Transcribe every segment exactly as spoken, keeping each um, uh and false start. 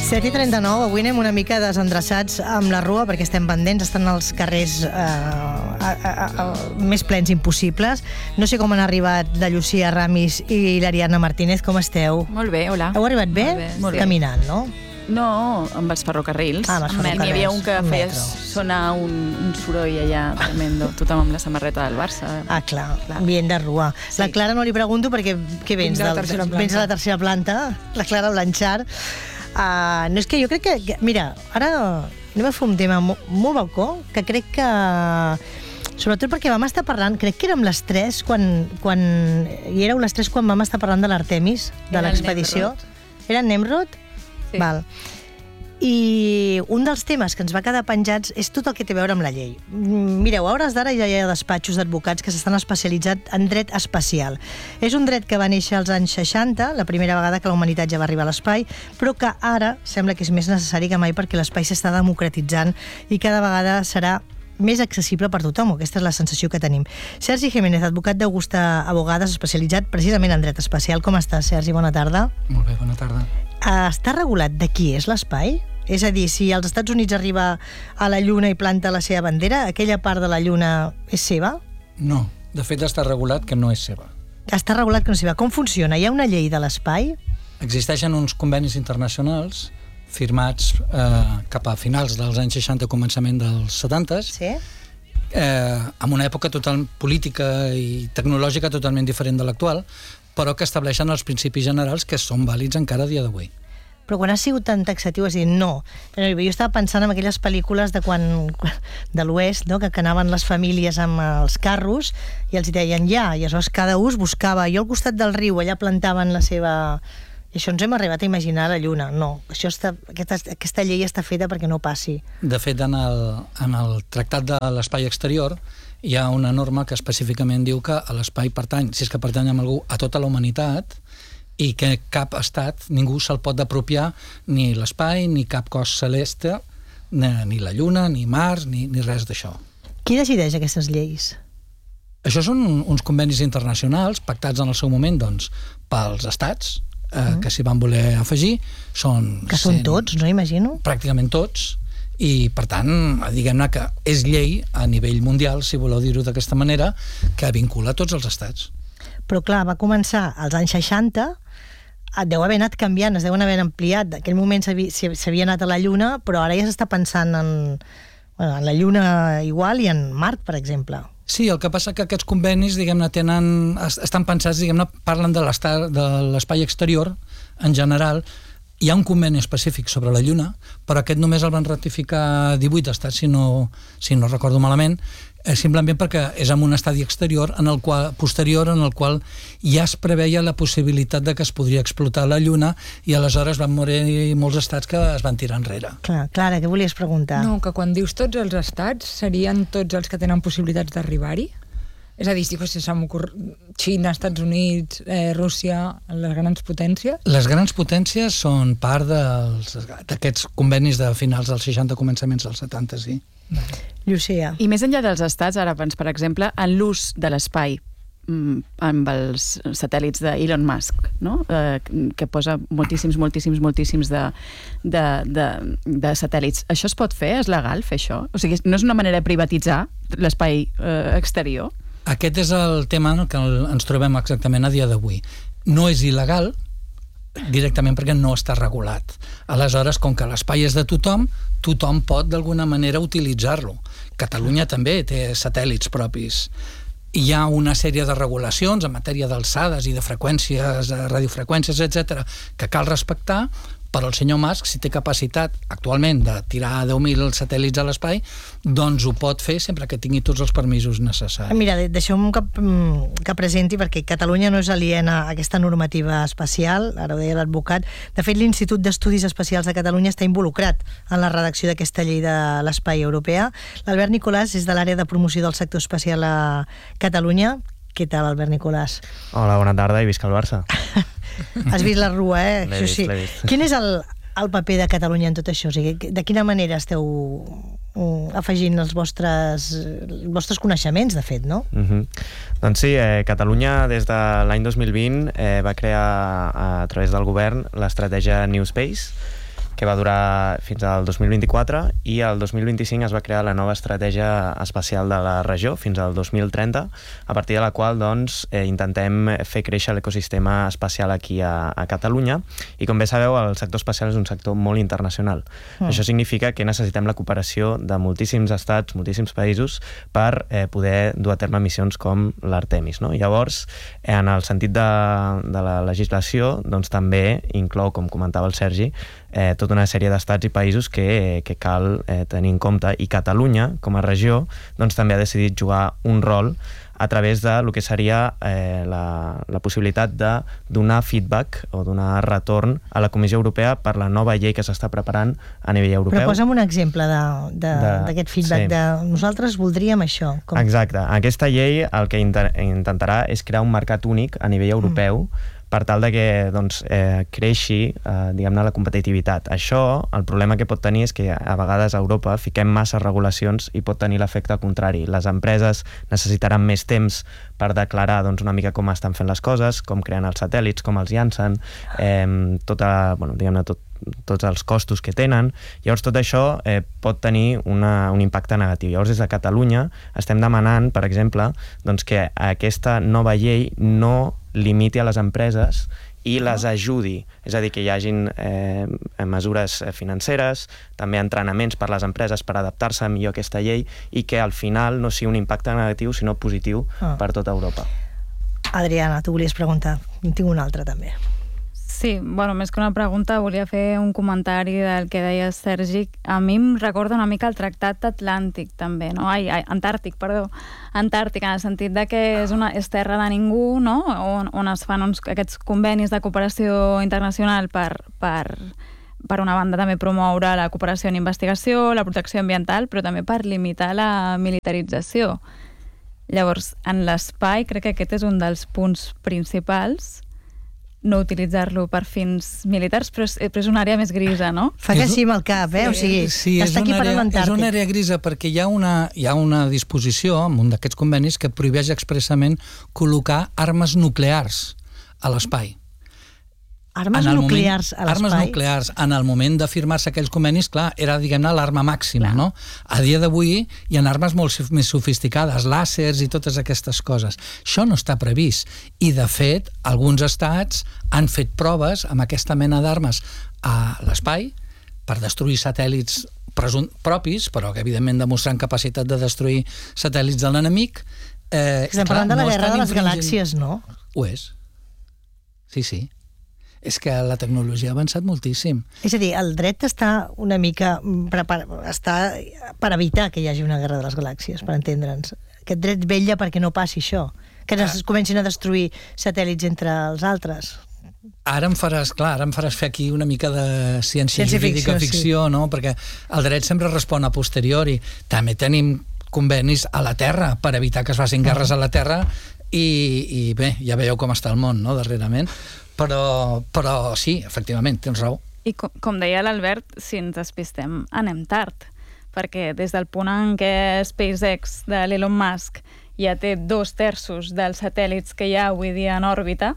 set i trenta-nou, avui anem una mica desendreçats amb la rua perquè estem pendents, estan els carrers eh, a, a, a, més plens impossibles. No sé com han arribat la Llucia Ramis i l'Ariadna Martínez, com esteu? Molt bé, hola. Heu arribat bé? Molt bé, molt bé. Caminant, no? No, amb els ferrocarrils. Ah, amb els ferrocarrils. N'hi havia un que Un feia metro. sonar un, un soroll allà tremendo, tothom amb la samarreta del Barça. Ah, clar, Clar. ambient de rua. Sí. La Clara no li pregunto perquè què vens? Vinc de la Del- tercera planta. Vens de la tercera planta, la Clara Blanchard. Uh, no, és que jo crec que, que... Mira, ara anem a fer un tema molt, molt balcó, que crec que... Sobretot perquè vam estar parlant, crec que érem les tres, quan, quan, i éreu les tres quan vam estar parlant de l'Artemis, de Era el l'expedició. Era Nemrod? Sí. Val. I un dels temes que ens va quedar penjats és tot el que té a veure amb la llei. Mm, Mireu, a hores d'ara ja hi ha despatxos d'advocats que s'estan especialitzats en dret espacial. És un dret que va néixer als anys seixanta, la primera vegada que la humanitat ja va arribar a l'espai, però que ara sembla que és més necessari que mai perquè l'espai s'està democratitzant i cada vegada serà més accessible per tothom. Aquesta és la sensació que tenim. Sergi Jiménez, advocat d'Augusta Abogades, especialitzat precisament en dret espacial. Com estàs, Sergi? Bona tarda. Molt bé, bona tarda. Està regulat de qui és l'espai? És a dir, si als Estats Units arriba a la Lluna i planta la seva bandera, aquella part de la Lluna és seva? No, de fet està regulat que no és seva. Està regulat que no és seva. Com funciona? Hi ha una llei de l'espai? Existeixen uns convenis internacionals firmats eh, cap a finals dels anys seixanta, començament dels setanta, Sí. eh, amb una època total política i tecnològica totalment diferent de l'actual, però que estableixen els principis generals que són vàlids encara a dia d'avui. Però quan has sigut tan taxatiu has dit no. Però jo estava pensant en aquelles pel·lícules de quan de l'Oest, no? que anaven les famílies amb els carros i els deien ja, i aleshores cada ús buscava, jo al costat del riu, allà plantaven la seva... I això ens hem arribat a imaginar a la Lluna. No, això està, aquesta, aquesta llei està feta perquè no passi. De fet, en el, en el Tractat de l'Espai Exterior hi ha una norma que específicament diu que a l'espai pertany, si és que pertany a algú, a tota la humanitat, i que cap estat, ningú se'l pot apropiar ni l'espai, ni cap cos celeste, ni, ni la Lluna, ni Mars, ni, ni res d'això. Qui decideix aquestes lleis? Això són uns convenis internacionals pactats en el seu moment doncs, pels estats, eh, uh-huh. que s'hi van voler afegir. Són Que són cent, tots, no imagino? pràcticament tots, i per tant, diguem-ne que és llei a nivell mundial, si voleu dir-ho d'aquesta manera, que vincula tots els estats. Però clar, va començar als anys seixanta, deu haver anat canviant, es deuen haver ampliat. En aquell moment s'havia s'havia anat a la Lluna, però ara ja s'està pensant en, bueno, en la Lluna igual i en Mart, per exemple. Sí, el que passa que aquests convenis, diguem-ne, tenen, estan pensats, diguem-ne, parlen de l'estat- de l'espai exterior en general. Hi ha un conveni específic sobre la Lluna, però aquest només el van ratificar divuit estats, si no, si no recordo malament, eh, simplement perquè és en un estadi exterior en el qual, posterior en el qual ja es preveia la possibilitat de que es podria explotar la Lluna i aleshores van morir molts estats que es van tirar enrere. Clar, Clara, què volies preguntar? No, que quan dius tots els estats, serien tots els que tenen possibilitats d'arribar-hi? És a dir, si fos Xina, Estats Units, eh, Rússia, les grans potències? Les grans potències són part dels- d'aquests convenis de finals dels seixanta, començaments dels setanta, sí. Llucia. I més enllà dels estats àrabs, per exemple, en l'ús de l'espai mm, amb els satèl·lits d'Elon Musk, no? eh, que posa moltíssims, moltíssims, moltíssims de, de, de, de satèl·lits. Això es pot fer? És legal fer això? O sigui, no és una manera de privatitzar l'espai eh, exterior? Aquest és el tema en el que ens trobem exactament a dia d'avui. No és il·legal, directament perquè no està regulat. Aleshores, com que l'espai és de tothom, tothom pot d'alguna manera utilitzar-lo. Catalunya també té satèl·lits propis. Hi ha una sèrie de regulacions en matèria d'alçades i de freqüències, radiofreqüències, etcètera, que cal respectar, però el senyor Musk, si té capacitat actualment de tirar deu mil satèl·lits a l'espai, doncs ho pot fer sempre que tingui tots els permisos necessaris. Mira, deixeu-me que, que presenti, perquè Catalunya no és aliena a aquesta normativa espacial, ara ho deia l'advocat. De fet, l'Institut d'Estudis Espacials de Catalunya està involucrat en la redacció d'aquesta llei de l'espai europea. L'Albert Nicolàs és de l'àrea de promoció del sector espacial a Catalunya. Què tal, Albert Nicolàs? Hola, bona tarda i visca el Barça. Has vist la rua, eh? L'he Això vist, sí. l'he vist. Quin és el, el paper de Catalunya en tot això? O sigui, de quina manera esteu mm, afegint els vostres, els vostres coneixements, de fet, no? Uh-huh. Doncs sí, eh, Catalunya des de l'any dos mil vint eh, va crear a través del govern l'estratègia New Space que va durar fins al dos mil vint-i-quatre, i el dos mil vint-i-cinc es va crear la nova estratègia espacial de la regió fins al dos mil trenta, a partir de la qual doncs, eh, intentem fer créixer l'ecosistema espacial aquí a, a Catalunya, i com bé sabeu, el sector espacial és un sector molt internacional. Mm. Això significa que necessitem la cooperació de moltíssims estats, moltíssims països, per eh, poder dur a terme missions com l'Artemis, no? Llavors, eh, en el sentit de, de la legislació, doncs també inclou, com comentava el Sergi, eh, tota una sèrie d'estats i països que, que cal eh, tenir en compte, i Catalunya, com a regió, doncs també ha decidit jugar un rol a través de lo que seria eh, la, la possibilitat de donar feedback o donar retorn a la Comissió Europea per la nova llei que s'està preparant a nivell europeu. Però posa'm un exemple d'aquest feedback, sí. de nosaltres voldríem això. Com... Exacte. Aquesta llei el que inter intentarà és crear un mercat únic a nivell europeu, mm. per tal de que doncs, eh, creixi eh, diguem-ne la competitivitat. Això, el problema que pot tenir és que a vegades a Europa fiquem massa regulacions i pot tenir l'efecte contrari. Les empreses necessitaran més temps per declarar doncs, una mica com estan fent les coses, com creen els satèl·lits, com els llancen, eh, tota, bueno, diguem-ne, tot, tots els costos que tenen. Llavors tot això eh, pot tenir una, un impacte negatiu. Llavors des de Catalunya estem demanant, per exemple, doncs, que aquesta nova llei no limiti a les empreses i les ajudi, és a dir, que hi hagin eh, mesures financeres, també entrenaments per les empreses per adaptar-se millor a aquesta llei, i que al final no sigui un impacte negatiu sinó positiu ah. per tota Europa. Adriana, tu volies preguntar, en tinc una altra també. Sí, bueno, més que una pregunta, volia fer un comentari del que deia Sergi. A mi em recorda una mica el Tractat Atlàntic, també, no? Ai, ai, Antàrtic, perdó. Antàrtic, en el sentit de que és, una, és terra de ningú, no? On, on es fan uns, aquests convenis de cooperació internacional per, per, per una banda també promoure la cooperació en investigació, la protecció ambiental, però també per limitar la militarització. Llavors, en l'espai, crec que aquest és un dels punts principals, no utilitzar-lo per fins militars, però és, però és una àrea més grisa, no? Fa que sí amb el cap, eh? O sigui, sí, està aquí per l'Antàrtic. És una àrea grisa perquè hi ha una, hi ha una disposició en un d'aquests convenis que prohibeix expressament col·locar armes nuclears a l'espai. Armes nuclears moment, a l'espai? Armes nuclears. En el moment de firmar-se aquells convenis, clar, era, diguem-ne, l'arma màxima, no? A dia d'avui hi ha armes molt més sofisticades, làsers i totes aquestes coses. Això no està previst. I, de fet, alguns estats han fet proves amb aquesta mena d'armes a l'espai per destruir satèl·lits propis, però que, evidentment, demostrant capacitat de destruir satèl·lits de l'enemic. Eh, Estem parlant de la guerra de les galàxies, no? Ho és. Sí, sí. És que la tecnologia ha avançat moltíssim. És a dir, el dret està una mica per, per, està per evitar que hi hagi una guerra de les galàxies, per entendre'ns. Aquest dret vetlla perquè no passi això, que es comencin a destruir satèl·lits entre els altres. Ara em faràs, clar, ara em faràs fer aquí una mica de ciència, ciència jurídica, ficció, ficció sí. No? Perquè el dret sempre respon a posteriori. També tenim convenis a la Terra per evitar que es facin guerres a la Terra i, i bé, ja veieu com està el món, no?, darrerament. Però, però sí, efectivament, tens raó. I com, com deia l'Albert, si ens despistem, anem tard, perquè des del punt en què SpaceX de l'Elon Musk ja té dos terços dels satèl·lits que hi ha avui dia en òrbita,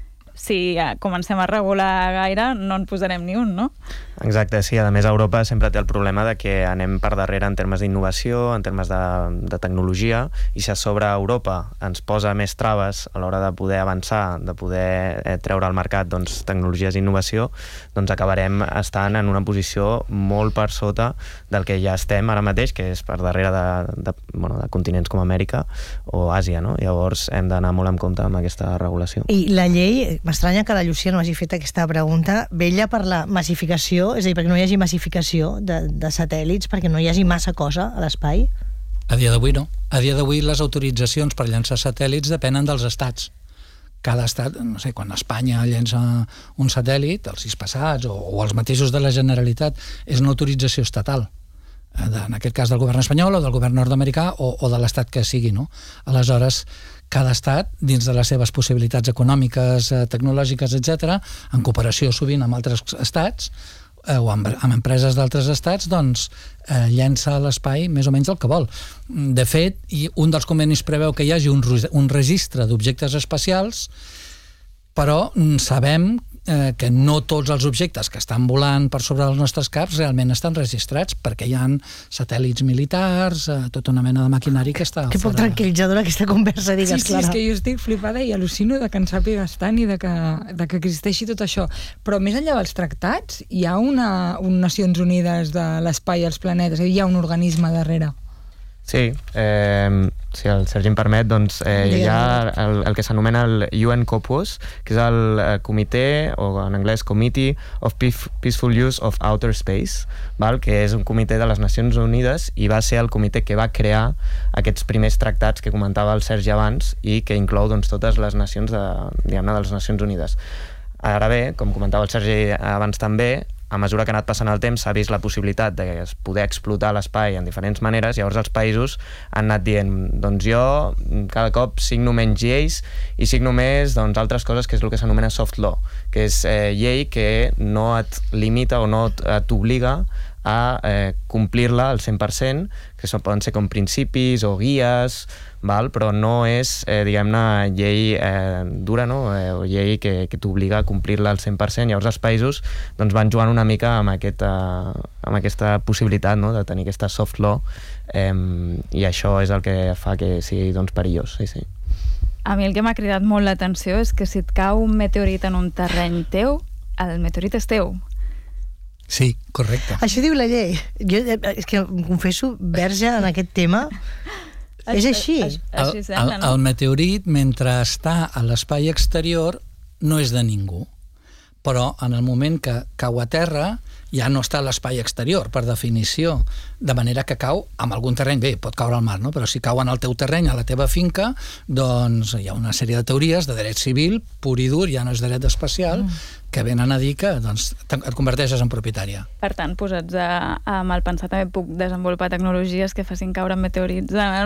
si ja comencem a regular gaire, no en posarem ni un, no? Exacte, sí. A més, Europa sempre té el problema de que anem per darrere en termes d'innovació, en termes de, de tecnologia, i si a sobre Europa ens posa més traves a l'hora de poder avançar, de poder eh, treure al mercat doncs, tecnologies i innovació, doncs acabarem estant en una posició molt per sota del que ja estem ara mateix, que és per darrere de, de, bueno, de continents com Amèrica o Àsia, no? Llavors hem d'anar molt en compte amb aquesta regulació. I la llei, m'estranya que la Llucia no hagi fet aquesta pregunta, vetlla per la massificació, és a dir, perquè no hi hagi massificació de, de satèl·lits, perquè no hi hagi massa cosa a l'espai? A dia d'avui no. A dia d'avui les autoritzacions per llançar satèl·lits depenen dels estats. Cada estat, no sé, quan Espanya llença un satèl·lit, els sis passats, o, o els mateixos de la Generalitat, és una autorització estatal. En aquest cas del govern espanyol o del govern nord-americà o, o de l'estat que sigui, no? Aleshores, cada estat, dins de les seves possibilitats econòmiques, tecnològiques, etcètera, en cooperació sovint amb altres estats eh, o amb, amb empreses d'altres estats, doncs eh, llença a l'espai més o menys el que vol. De fet, i un dels convenis preveu que hi hagi un, un registre d'objectes espacials, però sabem eh, que no tots els objectes que estan volant per sobre dels nostres caps realment estan registrats, perquè hi ha satèl·lits militars, eh, tota una mena de maquinari que està Que poc fora. tranquil·litzadora aquesta conversa, digues, Sí, sí, Clara. és que jo estic flipada i al·lucino de que en sàpigues tant i de que, de que existeixi tot això. Però més enllà dels tractats, hi ha una, un Nacions Unides de l'espai i els planetes, és a dir, hi ha un organisme darrere. Sí, eh, si el Sergi em permet, doncs eh, hi ha el, el que s'anomena el U N COPUOS, que és el eh, comitè, o en anglès Committee of Peaceful Use of Outer Space, val? Que és un comitè de les Nacions Unides i va ser el comitè que va crear aquests primers tractats que comentava el Sergi abans i que inclou doncs, totes les nacions de, diguem-ne, de les Nacions Unides. Ara bé, com comentava el Sergi abans també, a mesura que ha anat passant el temps s'ha vist la possibilitat de poder explotar l'espai en diferents maneres, llavors els països han anat dient, doncs jo cada cop signo menys lleis i signo més doncs, altres coses, que és el que s'anomena soft law, que és eh, llei que no et limita o no t'obliga a eh, complir-la al cent per cent, que són, poden ser com principis o guies, val? Però no és, eh, diguem-ne, llei eh, dura, no? Eh, o llei que, que t'obliga a complir-la al cent per cent. Llavors els països doncs, van jugant una mica amb aquesta, amb aquesta possibilitat, no? De tenir aquesta soft law, eh, i això és el que fa que sigui doncs, perillós. Sí, sí. A mi el que m'ha cridat molt l'atenció és que si et cau un meteorit en un terreny teu, el meteorit és teu. Sí, correcte. Això diu la llei. Jo, és que em confesso, verge en aquest tema, és així. Així El, sembla, el, no? el meteorit, mentre està a l'espai exterior, no és de ningú. Però en el moment que cau a terra, ja no està a l'espai exterior, per definició. De manera que cau amb algun terreny, bé, pot caure al mar, no? Però si cau en el teu terreny, a la teva finca, doncs hi ha una sèrie de teories de dret civil, pur i dur, ja no és dret especial, mm. que venen a dir que doncs, et converteixes en propietària. Per tant, posats a, a mal pensar, també puc desenvolupar tecnologies que facin caure meteorits en